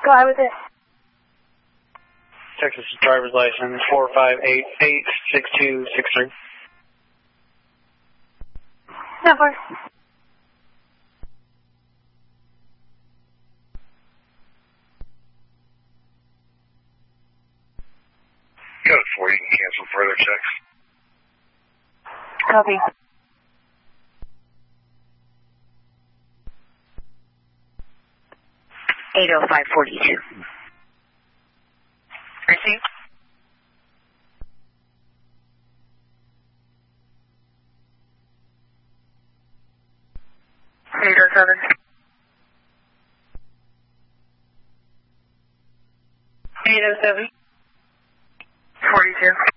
Go ahead with it. Texas driver's license 45886263. Number. Code 4, you can cancel further checks. Copy. $805.42. Receive. $807. $807. 42.